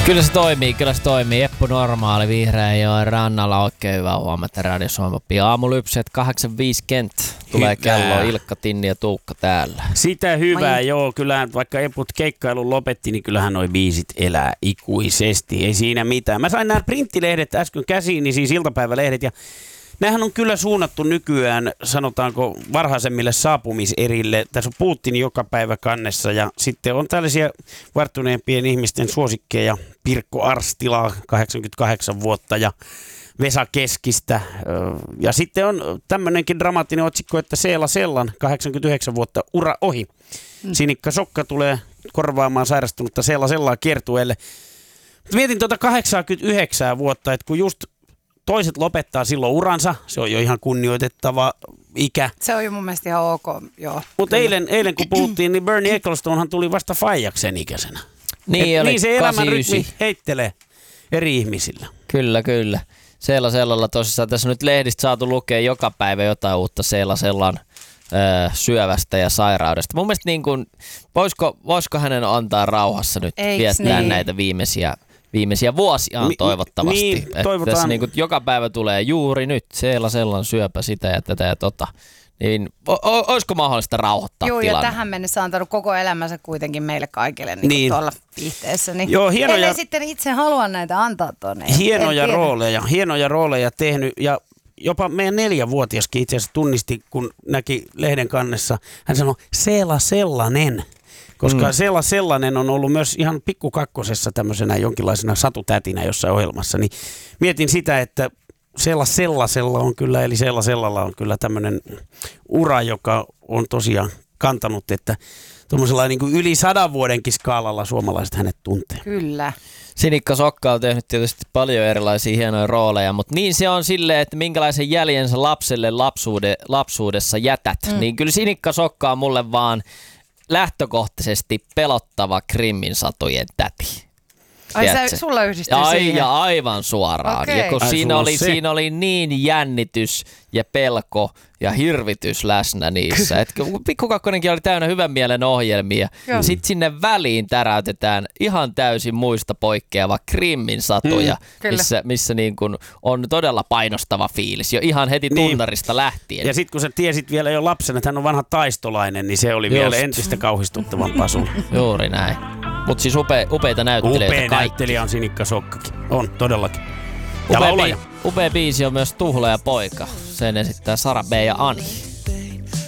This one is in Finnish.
Kyllä se toimii. Eppu Normaali Vihreänjoen rannalla. Oikein hyvää huomenta Radio Suomi. Aamulypset 8.5 kenttä. Tulee kello, Ilkka, Tinni ja Tuukka täällä. Sitä hyvää, joo. Kyllähän vaikka Eput keikkailun lopetti, niin kyllähän noi biisit elää ikuisesti. Ei siinä mitään. Mä sain nämä printtilehdet äsken käsiin, niin siis iltapäivälehdet. Ja nämähän on kyllä suunnattu nykyään, sanotaanko, varhaisemmille saapumiserille. Tässä on Putin joka päivä kannessa ja sitten on tällaisia varttuneempien ihmisten suosikkeja. Pirkko Arstila, 88 vuotta ja Vesa Keskistä. Ja sitten on tämmöinenkin dramaattinen otsikko, että Seela Sellan, 89 vuotta, ura ohi. Sinikka Sokka tulee korvaamaan sairastunutta Seela Sellaa kiertueelle. Mietin 89 vuotta, että kun just toiset lopettaa silloin uransa, se on jo ihan kunnioitettava ikä. Se on jo mun mielestä ihan ok, joo. Mutta eilen kun puhuttiin, niin Bernie Ecclestonehan tuli vasta faijaksen ikäisenä. Niin se elämän rytmi heittelee eri ihmisillä. Kyllä. Seela Sellalla tosissaan tässä nyt lehdistä saatu lukea joka päivä jotain uutta Seela Sellan syövästä ja sairaudesta. Mun mielestä niin kuin, voisiko hänen antaa rauhassa nyt viettää näitä viimeisiä vuosiaan toivottavasti. Niin, toivotaan. Tässä niin kuin, joka päivä tulee juuri nyt Seela Sellan syöpä sitä ja tätä ja tota. Niin, olisiko mahdollista rauhoittaa tilanne? Joo, ja tähän mennessä on antanut koko elämänsä kuitenkin meille kaikille niin. Tuolla viihteessä. Niin. Joo, hienoja. Ellei sitten itse halua näitä antaa tuonne. Hienoja rooleja tehnyt ja jopa meidän 4-vuotiaskin itse asiassa tunnisti, kun näki lehden kannessa. Hän sanoi, Seela Sellanen. Koska Seela Sellanen on ollut myös ihan pikkukakkosessa tämmöisenä jonkinlaisena satutätinä jossain ohjelmassa. Niin mietin sitä, että Seela Sellasella on kyllä, eli Seela Sellalla on kyllä tämmöinen ura, joka on tosiaan kantanut, että tuommoisella niin kuin yli 100 vuodenkin skaalalla suomalaiset hänet tuntee. Kyllä. Sinikka Sokka on tehnyt tietysti paljon erilaisia hienoja rooleja, mutta niin se on silleen, että minkälaisen jäljensä lapselle lapsuudessa jätät. Niin kyllä Sinikka Sokka on mulle vaan lähtökohtaisesti pelottava Krimmin satujen täti. Ai sulla yhdistyy siihen? Ja aivan suoraan. Okay. Ja kun siinä oli niin jännitys ja pelko ja hirvitys läsnä niissä. Et Pikku Kakkonenkin oli täynnä hyvän mielen ohjelmia. Sitten sinne väliin täräytetään ihan täysin muista poikkeava Krimmin satuja, missä niin kun on todella painostava fiilis jo ihan heti tunnarista lähtien. Ja sitten kun sä tiesit vielä jo lapsena, että hän on vanha taistolainen, niin se oli vielä entistä kauhistuttavampaa sulle. Juuri näin. Mutta siis upeita näyttelijöitä kaikki. Näyttelijä on Sinikka Sokkakin. On, todellakin. Upea biisi on myös Tuhla ja poika. Sen esittää Sara B. ja Ani.